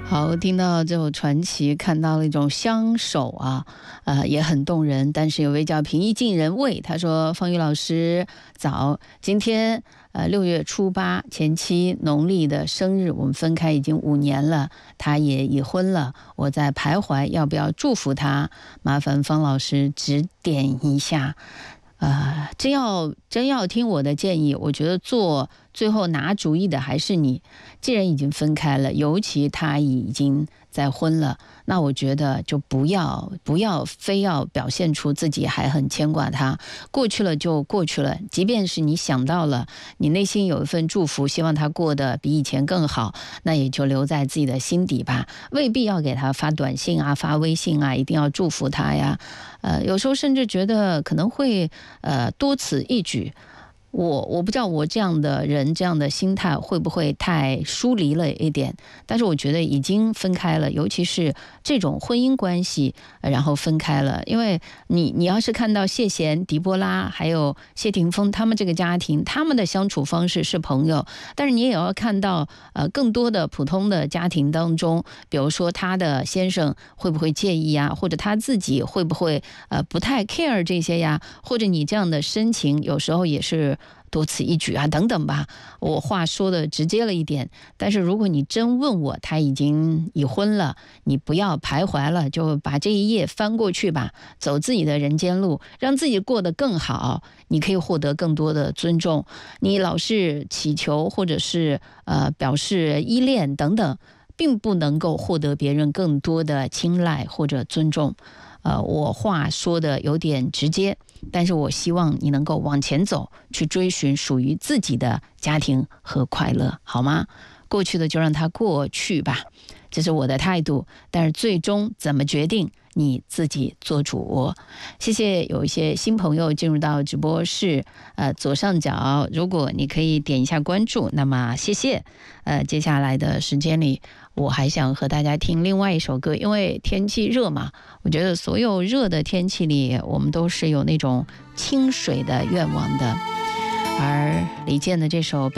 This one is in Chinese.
好，听到这首传奇，看到了一种相守啊，也很动人。但是有位叫平易近人味，他说：“方宇老师早，今天6月初8前妻农历的生日，我们分开已经5年了，他也已婚了，我在徘徊要不要祝福他？麻烦方老师指点一下。”真要听我的建议，我觉得最后拿主意的还是你。既然已经分开了，尤其他已经再婚了，那我觉得就不要非要表现出自己还很牵挂他。过去了就过去了，即便是你想到了，你内心有一份祝福，希望他过得比以前更好，那也就留在自己的心底吧，未必要给他发短信啊、发微信啊，一定要祝福他呀。有时候甚至觉得可能会多此一举。我不知道我这样的人这样的心态会不会太疏离了一点，但是我觉得已经分开了，尤其是这种婚姻关系，然后分开了。因为你要是看到谢贤、狄波拉还有谢霆锋他们这个家庭，他们的相处方式是朋友，但是你也要看到更多的普通的家庭当中，比如说他的先生会不会介意啊，或者他自己会不会不太 care 这些呀，或者你这样的深情有时候也是多此一举啊，等等吧。我话说的直接了一点，但是如果你真问我，他已经已婚了，你不要徘徊了，就把这一页翻过去吧，走自己的人间路，让自己过得更好，你可以获得更多的尊重。你老是祈求或者是表示依恋等等，并不能够获得别人更多的青睐或者尊重。我话说的有点直接，但是我希望你能够往前走，去追寻属于自己的家庭和快乐，好吗？过去的就让它过去吧，这是我的态度，但是最终怎么决定你自己做主。谢谢有一些新朋友进入到直播室，左上角如果你可以点一下关注，那么谢谢。接下来的时间里，我还想和大家听另外一首歌，因为天气热嘛，我觉得所有热的天气里，我们都是有那种清水的愿望的。而李健的这首